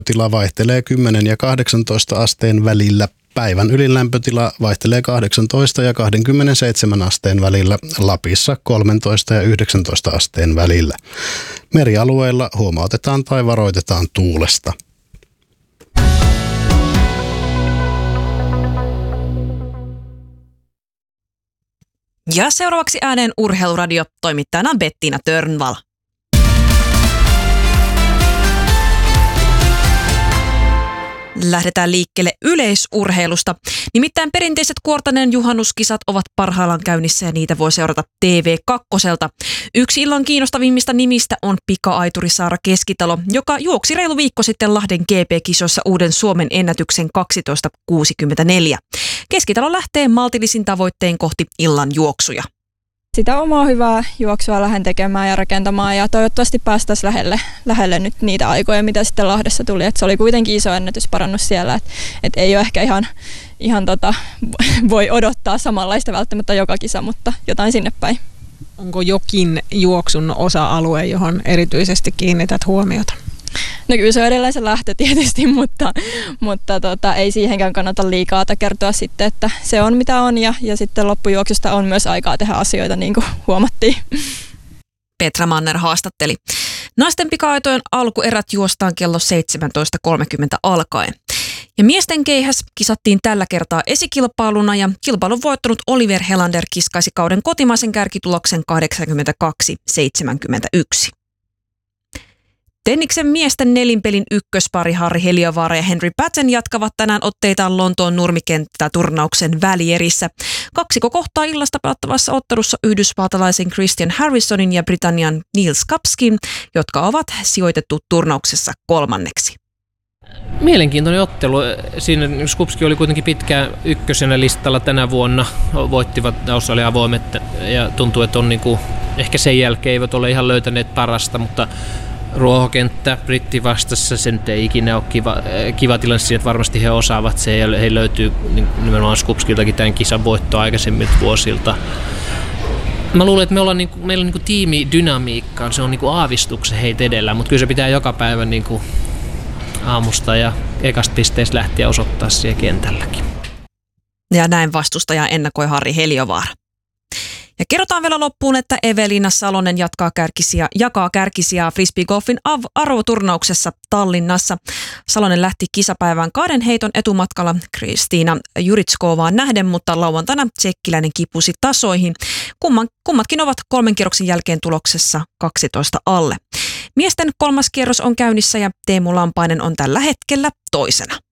Tila vaihtelee 10 ja 18 asteen välillä. Päivän ylin lämpötila vaihtelee 18 ja 27 asteen välillä, Lapissa 13 ja 19 asteen välillä. Merialueilla huomautetaan tai varoitetaan tuulesta. Ja seuraavaksi ääneen Urheiluradio, toimittajana Bettina Törnvall. Lähdetään liikkeelle yleisurheilusta. Nimittäin perinteiset Kuortaneen juhannuskisat ovat parhaillaan käynnissä ja niitä voi seurata TV2:lta. Yksi illan kiinnostavimmista nimistä on pika-aituri Saara Keskitalo, joka juoksi reilu viikko sitten Lahden GP-kisoissa uuden Suomen ennätyksen 12.64. Keskitalo lähtee maltillisin tavoitteen kohti illan juoksuja. Sitä omaa hyvää juoksua lähden tekemään ja rakentamaan ja toivottavasti päästäisiin lähelle nyt niitä aikoja, mitä sitten Lahdessa tuli. Et se oli kuitenkin iso ennätysparannus siellä, että ei ole ehkä ihan voi odottaa samanlaista välttämättä joka kisa, mutta jotain sinne päin. Onko jokin juoksun osa-alue, johon erityisesti kiinnität huomiota? No kyllä se on edelleen se lähtö tietysti, mutta ei siihenkään kannata liikaa kertoa sitten, että se on mitä on ja sitten loppujuoksusta on myös aikaa tehdä asioita niin kuin huomattiin. Petra Manner haastatteli. Naisten pika-aitojen alkuerät juostaan kello 17.30 alkaen. Ja miesten keihäs kisattiin tällä kertaa esikilpailuna ja kilpailun voittanut Oliver Helander kiskaisi kauden kotimaisen kärkituloksen 82-71. Tenniksen miesten nelinpelin ykköspari Harri Heliövaara ja Henry Patton jatkavat tänään otteitaan Lontoon nurmikenttäturnauksen välierissä. Kaksiko kohtaa illasta pelattavassa ottelussa yhdysvaltalaisen Christian Harrisonin ja Britannian Neil Skupskin, jotka ovat sijoitettu turnauksessa kolmanneksi. Mielenkiintoinen ottelu. Siinä Skupski oli kuitenkin pitkään ykkösenä listalla tänä vuonna. Voittivat, osa oli avoimet ja tuntuu, että on ehkä sen jälkeen eivät ole ihan löytäneet parasta, mutta ruohokenttä britti vastassa, sen ei ikinä ole kiva tilanne siinä, että varmasti he osaavat se ja he löytyy nimenomaan Skupskiltakin tämän kisan voittoa aikaisemmilta vuosilta. Mä luulen, että meillä on tiimidynamiikkaa, se on aavistuksen heitä edellä, mutta kyllä se pitää joka päivä aamusta ja ekasta pisteestä lähteä osoittaa siellä kentälläkin. Ja näin vastustaja ennakoi Harri Heliövaara. Ja kerrotaan vielä loppuun, että Evelina Salonen jakaa kärkisiä frisbeegolfin arvoturnauksessa Tallinnassa. Salonen lähti kisapäivään 2 heiton etumatkalla Kristiina Juritskoovaan nähden, mutta lauantaina tsekkiläinen kipusi tasoihin. Kummatkin ovat 3 kierroksen jälkeen tuloksessa 12 alle. Miesten 3. kierros on käynnissä ja Teemu Lampainen on tällä hetkellä toisena.